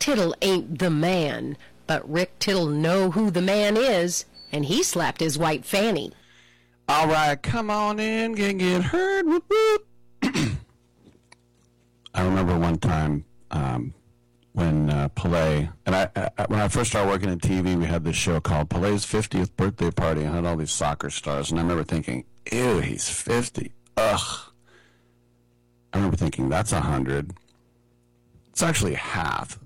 Tittle ain't the man, but Rick Tittle know who the man is, and he slapped his white fanny. All right, come on in, get heard. Whoop, whoop. I remember one time when Pelé, and when I first started working in TV, we had this show called Pelé's 50th birthday party, and had all these soccer stars, and I remember thinking, ew, he's 50. Ugh. I remember thinking, that's 100. It's actually half.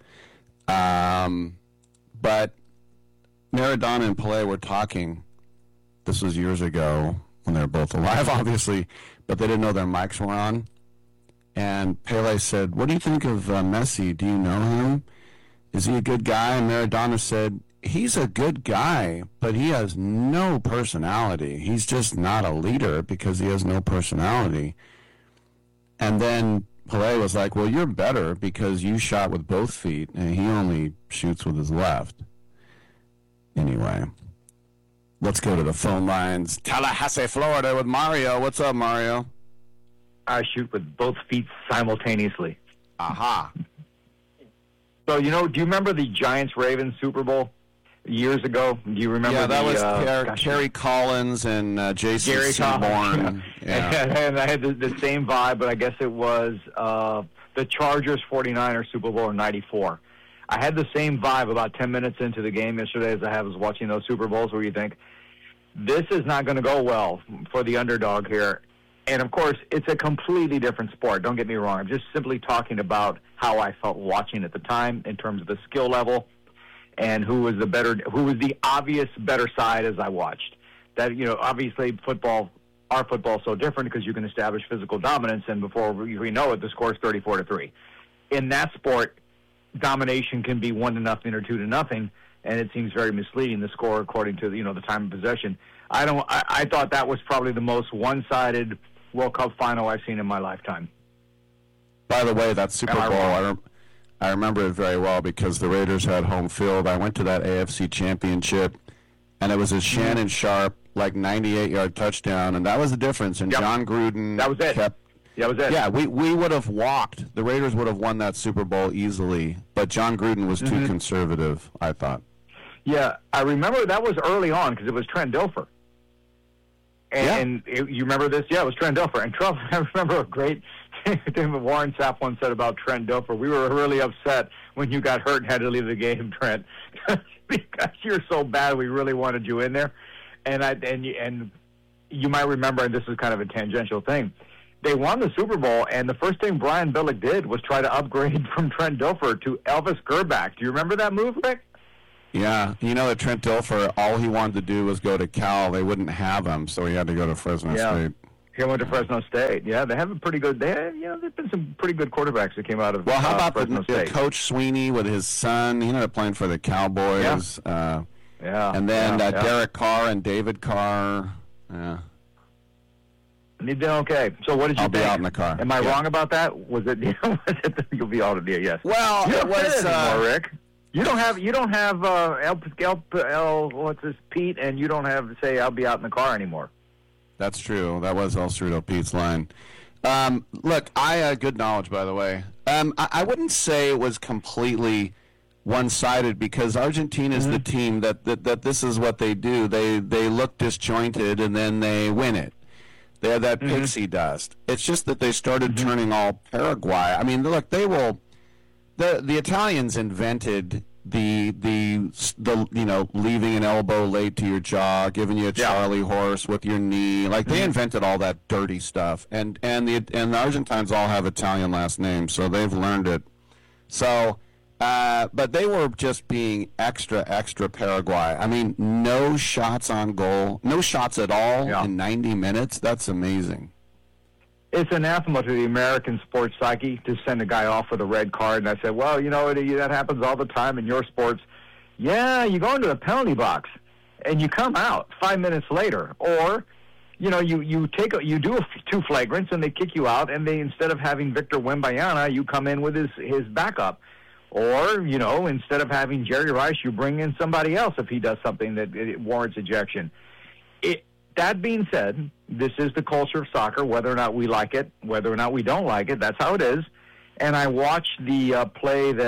But Maradona and Pelé were talking. This was years ago when they were both alive, obviously, but they didn't know their mics were on. And Pelé said, what do you think of Messi? Do you know him? Is he a good guy? And Maradona said, he's a good guy, but he has no personality. He's just not a leader because he has no personality. And then Pelé was like, well, you're better because you shot with both feet, and he only shoots with his left. Anyway, let's go to the phone lines. Tallahassee, Florida with Mario. What's up, Mario? I shoot with both feet simultaneously. Aha. So, do you remember the Giants-Ravens Super Bowl years ago? Do you remember? Yeah, that was Kerry Collins and Jason Gary Seaborn. Yeah. And I had the same vibe, but I guess it was the Chargers 49ers Super Bowl in '94. I had the same vibe about 10 minutes into the game yesterday as I was watching those Super Bowls, where you think, this is not going to go well for the underdog here. And, of course, it's a completely different sport. Don't get me wrong. I'm just simply talking about how I felt watching at the time in terms of the skill level and who was the obvious better side as I watched. That, obviously our football is so different because you can establish physical dominance, and before we know it, the score is 34-3. In that sport, domination can be 1-0 or 2-0, and it seems very misleading, the score according to the time of possession. I thought that was probably the most one-sided World Cup final I've seen in my lifetime. By the way, that Super Bowl, I remember it very well because the Raiders had home field. I went to that AFC Championship, and it was a Shannon Sharp, 98-yard touchdown, and that was the difference. And John Gruden that was it. That was it. Yeah, we would have walked. The Raiders would have won that Super Bowl easily, but John Gruden was too conservative, I thought. Yeah, I remember that was early on because it was Trent Dilfer. And you remember this? Yeah, it was Trent Dilfer. And I remember a great thing that Warren Sapp once said about Trent Dilfer. We were really upset when you got hurt and had to leave the game, Trent, because you're so bad. We really wanted you in there. And you might remember, and this is kind of a tangential thing, they won the Super Bowl, and the first thing Brian Billick did was try to upgrade from Trent Dilfer to Elvis Grbac. Do you remember that move, Rick? Yeah, that Trent Dilfer, all he wanted to do was go to Cal. They wouldn't have him, so he had to go to Fresno State. He went to Fresno State. Yeah, they have a pretty good. There've been some pretty good quarterbacks that came out of. Well, how about Fresno State? Coach Sweeney with his son? He ended up playing for the Cowboys. And then Derek Carr and David Carr. Yeah. Okay, so what did you think? I'll be out in the car. Am I wrong about that? Was it? You'll be out of there. Yes. Well, it was anymore, Rick. You don't have what's this, Pete, and you don't have say I'll be out in the car anymore. That's true. That was El Cerrito Pete's line. Look, I good knowledge, by the way. I wouldn't say it was completely one-sided because Argentina is the team that this is what they do. They look disjointed and then they win it. They have that pixie dust. It's just that they started turning all Paraguay. I mean, look, they will. The Italians invented the leaving an elbow late to your jaw, giving you a Charlie horse with your knee. Like they invented all that dirty stuff, and the Argentines all have Italian last names, so they've learned it. So, but they were just being extra Paraguay. I mean, no shots on goal, no shots at all in 90 minutes. That's amazing. It's anathema to the American sports psyche to send a guy off with a red card. And I said, well, that happens all the time in your sports. Yeah, you go into the penalty box and you come out 5 minutes later. Or, you do two flagrants and they kick you out, and they, instead of having Victor Wembanyama, you come in with his backup. Or, instead of having Jerry Rice, you bring in somebody else if he does something that it warrants ejection. That being said, this is the culture of soccer, whether or not we like it, whether or not we don't like it. That's how it is. And I watched the play that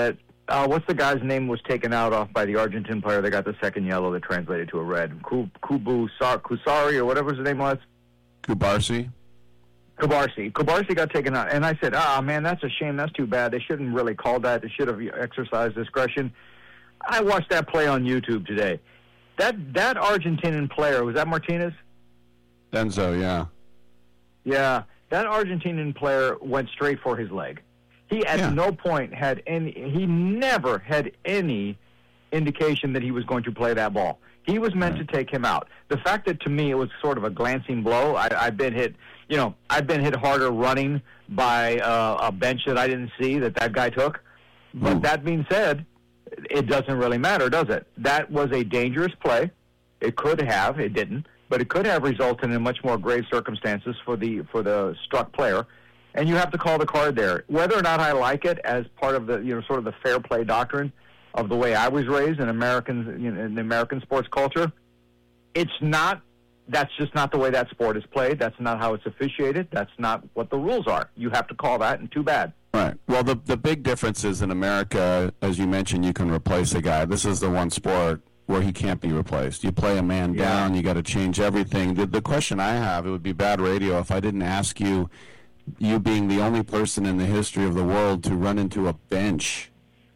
what's the guy's name was taken out off by the Argentine player that got the second yellow that translated to a red? Kusari or whatever his name was? Kubarsi? Kubarsi got taken out. And I said, man, that's a shame. That's too bad. They shouldn't really call that. They should have exercised discretion. I watched that play on YouTube today. That Argentinian player, was that Martinez? Enzo, yeah. Yeah, that Argentinian player went straight for his leg. He at no point he never had any indication that he was going to play that ball. He was meant to take him out. The fact that to me it was sort of a glancing blow, I've been hit harder running by a bench that I didn't see that guy took. But that being said, it doesn't really matter, does it? That was a dangerous play. It didn't, but it could have resulted in much more grave circumstances for the struck player. And you have to call the card there. Whether or not I like it as part of the sort of the fair play doctrine of the way I was raised in in the American sports culture, it's not. That's just not the way that sport is played. That's not how it's officiated. That's not what the rules are. You have to call that, and too bad. Right. Well, the big difference is in America, as you mentioned, you can replace a guy. This is the one sport where he can't be replaced. You play a man down, you got to change everything. The question I have, it would be bad radio if I didn't ask you, you being the only person in the history of the world to run into a bench.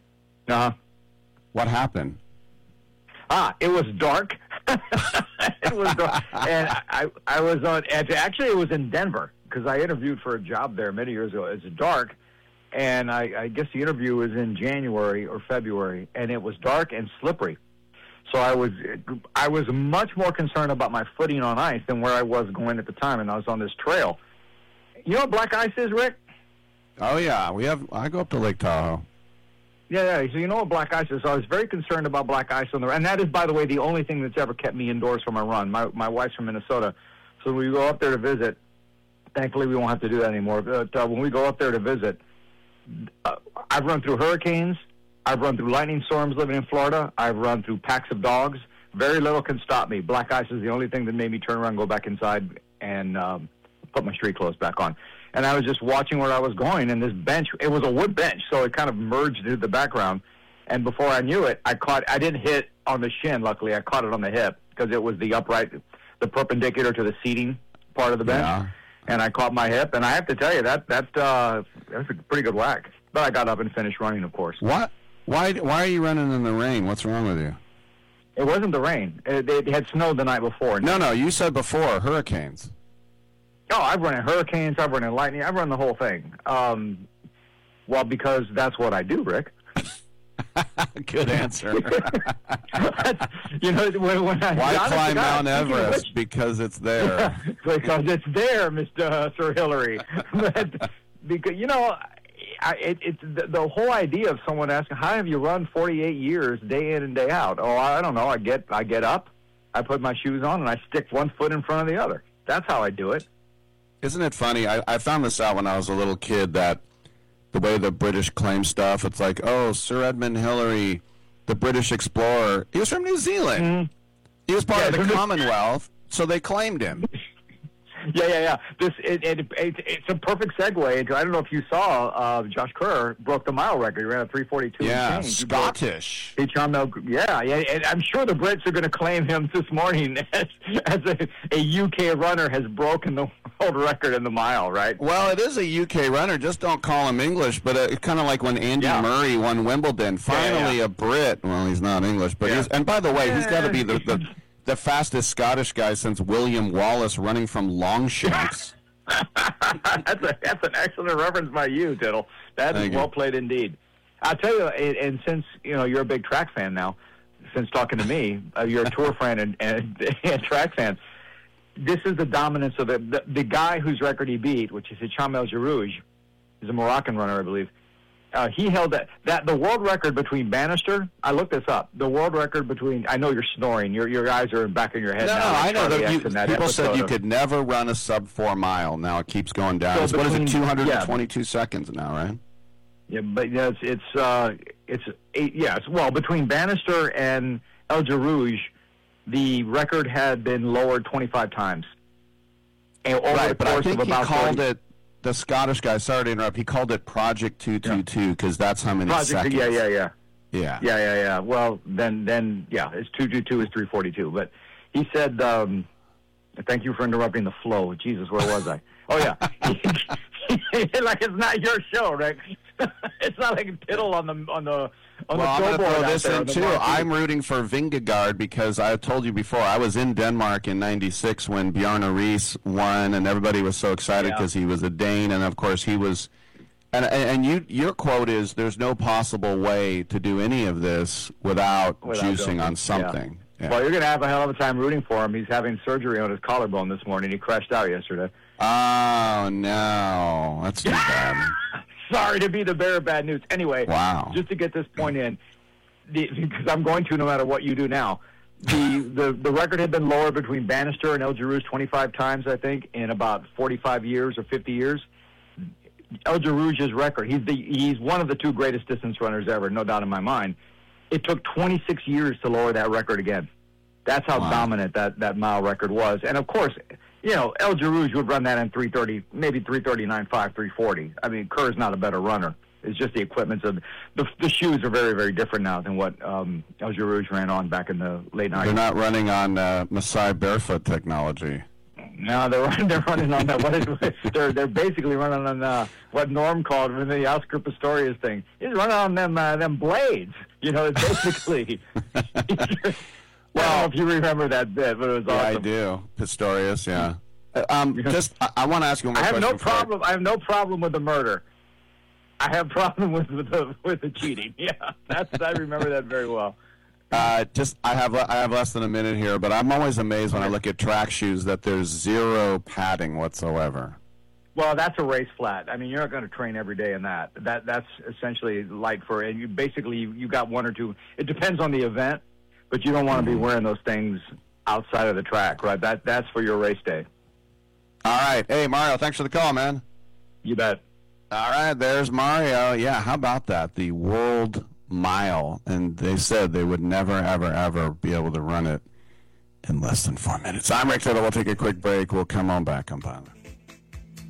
What happened? It was dark. It was dark. And I was on, actually it was in Denver, because I interviewed for a job there many years ago. It's dark, and I guess the interview was in January or February, and it was dark and slippery. So I was much more concerned about my footing on ice than where I was going at the time, and I was on this trail. You know what black ice is, Rick? Oh, yeah. I go up to Lake Tahoe. Yeah. So you know what black ice is. So I was very concerned about black ice on the run. And that is, by the way, the only thing that's ever kept me indoors from a run. My wife's from Minnesota. So when we go up there to visit, thankfully we won't have to do that anymore. But when we go up there to visit, I've run through hurricanes. I've run through lightning storms living in Florida. I've run through packs of dogs. Very little can stop me. Black ice is the only thing that made me turn around, go back inside, and put my street clothes back on. And I was just watching where I was going, and this bench, it was a wood bench, so it kind of merged into the background. And before I knew it, I didn't hit on the shin, luckily. I caught it on the hip, because it was the upright, the perpendicular to the seating part of the bench. Yeah. And I caught my hip, and I have to tell you, that was a pretty good whack. But I got up and finished running, of course. What? Why are you running in the rain? What's wrong with you? It wasn't the rain. It had snowed the night before. No, you said before, hurricanes. Oh, I've run in hurricanes, I've run in lightning, I've run the whole thing. Well, because that's what I do, Rick. Good answer. When why climb Mount Everest? Because it's there. Because it's there, Mr. Sir Hillary. But because it's the whole idea of someone asking, "How have you run 48 years, day in and day out?" Oh, I don't know. I get up, I put my shoes on, and I stick one foot in front of the other. That's how I do it. Isn't it funny? I found this out when I was a little kid, that the way the British claim stuff, it's like, oh, Sir Edmund Hillary, the British explorer, he was from New Zealand. Mm-hmm. He was part of the Commonwealth, so they claimed him. Yeah. It's a perfect segue into, I don't know if you saw, Josh Kerr broke the mile record. He ran a 3:42. Yeah, Scottish. And I'm sure the Brits are going to claim him this morning as a UK runner has broken the world record in the mile, right? Well, it is a UK runner. Just don't call him English. But it's kind of like when Andy Murray won Wimbledon. Finally, a Brit. Well, he's not English, but and by the way, he's got to be the fastest Scottish guy since William Wallace running from Longshanks. That's an excellent reference by you, Tittle. That is well played indeed. I'll tell you, and since you're a big track fan now, since talking to me, you're a tour fan and track fan. This is the dominance of the guy whose record he beat, which is Hicham El Jarouj. He's a Moroccan runner, I believe. He held that the world record between Bannister. I looked this up. The world record between. I know you're snoring. Your eyes are back in your head. No, I know that people said you could could never run a sub 4 mile. Now it keeps going down. So what is it? 222 seconds now, right? Yeah, but it's 8. Yes, well, between Bannister and El Jarouj, the record had been lowered 25 times. And over the course of about he called it. The Scottish guy, sorry to interrupt, he called it Project 222 because that's how many seconds. Yeah. Yeah. Well, then, yeah, it's 222 is 342. But he said, thank you for interrupting the flow. Jesus, where was I? Oh, yeah. Like, it's not your show, Rick. It's not like Tittle on the well, I'm going to throw this in, too. I'm rooting for Vingegaard because I told you before, I was in Denmark in 96 when Bjarne Riis won, and everybody was so excited because he was a Dane, and, of course, he was... And your quote is, there's no possible way to do any of this without juicing on something. Yeah. Well, you're going to have a hell of a time rooting for him. He's having surgery on his collarbone this morning. He crashed out yesterday. Oh, no. That's too bad. Sorry to be the bearer of bad news. Anyway, just to get this point in, because I'm going to no matter what you do now, the record had been lower between Bannister and El Giroux 25 times, I think, in about 45 years or 50 years. El Giroux's record, he's one of the two greatest distance runners ever, no doubt in my mind. It took 26 years to lower that record again. That's how dominant that mile record was. And, of course, El Giroux would run that in 3:30, maybe 3:39.5, 3:40. I mean, Kerr's not a better runner. It's just the equipment. The shoes are very, very different now than what El Giroux ran on back in the late 90s. They're not running on Masai Barefoot technology. No, they're running on that. They're basically running on what Norm called in the Oscar Pistorius thing. He's running on them blades. It's basically. Well, I don't know if you remember that bit, but it was awesome. Yeah, I do. Pistorius, yeah. I want to ask you one more question. I have no problem with the murder. I have problem with the cheating. Yeah, I remember that very well. I have less than a minute here, but I'm always amazed when I look at track shoes that there's zero padding whatsoever. Well, that's a race flat. I mean, you're not going to train every day in that. That's essentially light for it. You got one or two. It depends on the event, but you don't want to be wearing those things outside of the track, right? That's for your race day. All right. Hey, Mario, thanks for the call, man. You bet. All right, there's Mario. Yeah, how about that? The World Mile, and they said they would never, ever, ever be able to run it in less than 4 minutes. I'm Rick Tittle. We'll take a quick break. We'll come on back on Pilot.